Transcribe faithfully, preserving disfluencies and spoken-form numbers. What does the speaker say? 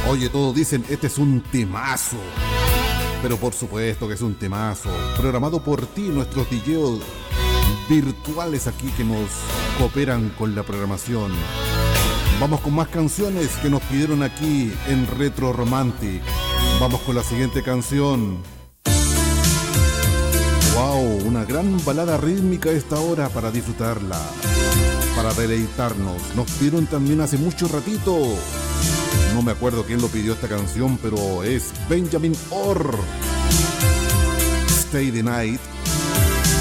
Oye, todos dicen, este es un temazo. Pero por supuesto que es un temazo. Programado por ti, nuestros D Js virtuales aquí que nos cooperan con la programación. Vamos con más canciones que nos pidieron aquí en Retro Romantic. Vamos con la siguiente canción. Wow, una gran balada rítmica a esta hora para disfrutarla, para deleitarnos. Nos pidieron también hace mucho ratito. No me acuerdo quién lo pidió esta canción, pero es Benjamin Orr. Stay the Night.